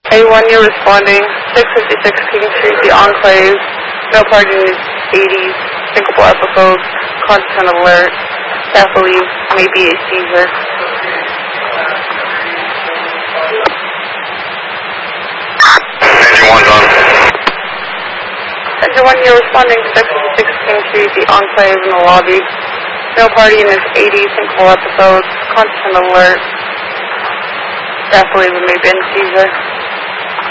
A1, you're responding. 656 King Street, the Enclave. No parking is 80. Syncopal episodes. Constant alert. Staff believes maybe a seizure. Engine 1's on. Engine 1, you're responding. 656 King Street, the Enclave in the lobby. No parking is 80. Syncopal episodes. Constant alert. Staff believes maybe a seizure.